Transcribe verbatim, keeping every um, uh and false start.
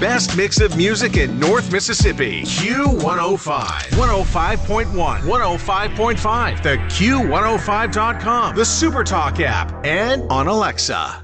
best mix of music in North Mississippi. Q one oh five, one oh five point one, one oh five point five, the Q one oh five dot com, the SuperTalk app, and on Alexa.